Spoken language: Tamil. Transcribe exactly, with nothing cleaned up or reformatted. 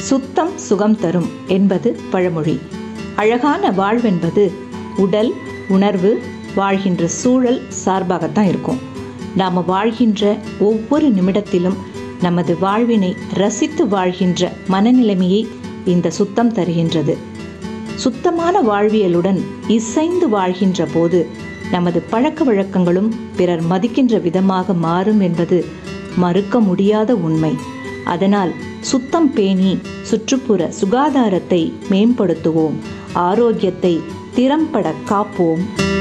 சுத்தம் சுகம் தரும் என்பது பழமொழி. அழகான வாழ்வென்பது உடல், உணர்வு, வாழ்கின்ற சூழல் சார்பாகத்தான் இருக்கும். நாம் வாழ்கின்ற ஒவ்வொரு நிமிடத்திலும் நமது வாழ்வினை ரசித்து வாழ்கின்ற மனநிலைமையை இந்த சுத்தம் தருகின்றது. சுத்தமான வாழ்வியலுடன் இசைந்து வாழ்கின்ற போது நமது பழக்க வழக்கங்களும் பிறர் மதிக்கின்ற விதமாக மாறும் என்பது மறுக்க முடியாத உண்மை. அதனால் சுத்தம் பேணி சுற்றுப்புற சுகாதாரத்தை மேம்படுத்துவோம், ஆரோக்கியத்தை திறம்பட காப்போம்.